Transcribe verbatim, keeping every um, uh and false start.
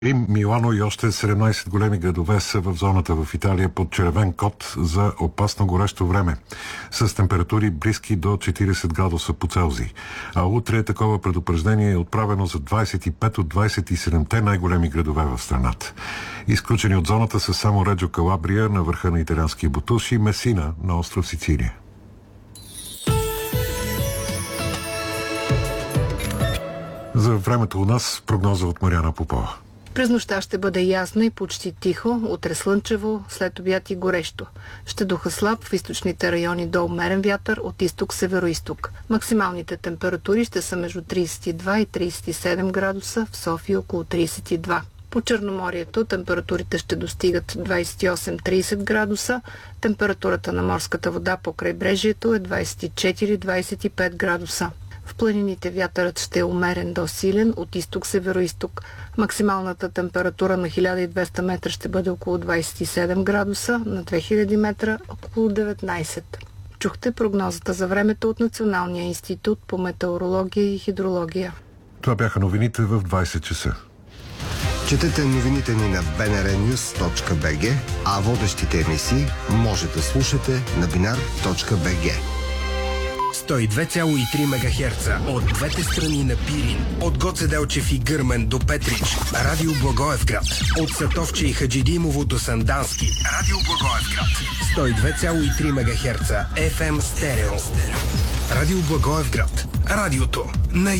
Рим, Милано и още седемнайсет големи градове са в зоната в Италия под червен код за опасно горещо време, с температури близки до четирийсет градуса по Целзий. А утре такова предупреждение е отправено за двайсет и пет от двайсет и седемте най-големи градове в страната. Изключени от зоната са само Реджо Калабрия на върха на италианския Бутуш и Месина на остров Сицилия. За времето у нас прогноза от Мариана Попова. През нощта ще бъде ясно и почти тихо, утре слънчево, след обяд и горещо. Ще духа слаб в източните райони до умерен вятър от изток-североизток. Максималните температури ще са между трийсет и два и трийсет и седем градуса, в София около трийсет и два. По Черноморието температурите ще достигат двайсет и осем до трийсет градуса, температурата на морската вода по крайбрежието е двайсет и четири до двайсет и пет градуса. В планините вятърът ще е умерен до силен от изток-североизток. Максималната температура на хиляда и двеста метра ще бъде около двайсет и седем градуса, на две хиляди метра около деветнайсет. Чухте прогнозата за времето от Националния институт по метеорология и хидрология. Това бяха новините в двайсет часа. Четете новините ни на би ен ар нюз точка би джи, а водещите емисии може да слушате на бинар точка би джи. сто и две цяло и три мегахерца от двете страни на Пирин. От Гоце Делчев и Гърмен до Петрич. Радио Благоевград. От Сатовче и Хаджидимово до Сандански. Радио Благоевград. сто и две цяло и три мегахерца еф ем стерео. Радио Благоевград. Радиото на